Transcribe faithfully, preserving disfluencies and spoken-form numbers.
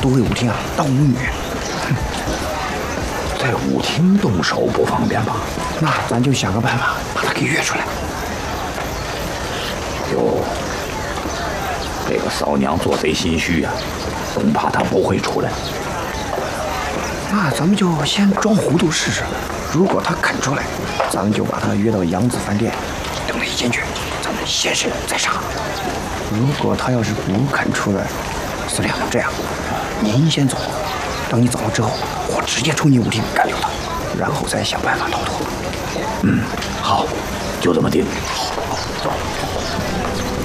都回舞厅啊当舞女。 在舞厅动手不方便吧？ 那咱就想个办法把他给约出来。 哟，这个骚娘做贼心虚呀、啊，恐怕她不会出来。 那咱们就先装糊涂试试，如果他肯出来，咱们就把他约到扬子饭店，等他一进去，咱们先审再杀。如果他要是不肯出来，司令这样，您先走，等你走了之后，我直接冲进舞厅干掉他，然后再想办法逃脱。 嗯，好，就这么定。 好。